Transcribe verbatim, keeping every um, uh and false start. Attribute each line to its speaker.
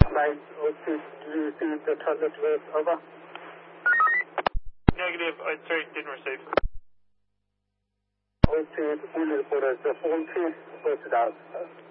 Speaker 1: Flight O two, do you receive the toilet wave? Over.
Speaker 2: Negative, I sorry, didn't receive.
Speaker 1: O two, only reported the whole two, goes out.